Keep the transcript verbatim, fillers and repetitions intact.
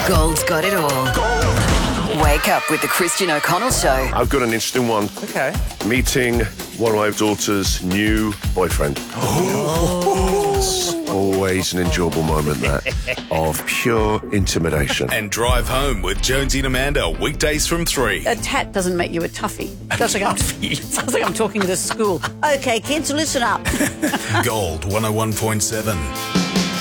Gold's got it all. Gold. Wake up with the Christian O'Connell Show. I've got an interesting one. Okay. Meeting one of my daughter's new boyfriend. It's always an enjoyable moment, that, of pure intimidation. And Drive Home with Jonesy and Amanda, weekdays from three. A tat doesn't make you a toughie. Sounds like I'm, sounds like I'm talking to the school. Okay, kids, listen up. Gold one oh one point seven.